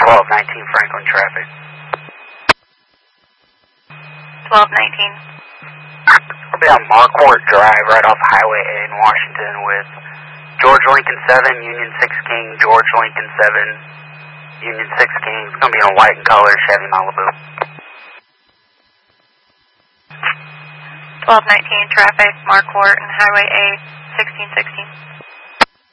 1219 Franklin traffic. 1219. We'll be on Marquardt Drive right off Highway A in Washington with George Lincoln 7, Union 6 King, George Lincoln 7, Union 6 King. It's going to be in a white and color Chevy Malibu. 1219 traffic, Marquardt and Highway A, 1616.